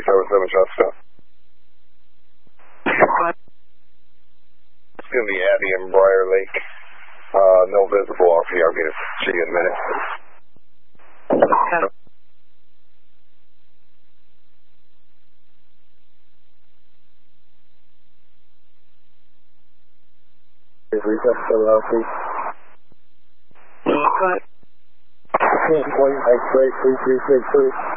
Tower 7 Shotstone. It's going to be Abby and Briar Lake. No visible off here. I'll get to see you in a minute. Recess LLC. Point X-ray 3363.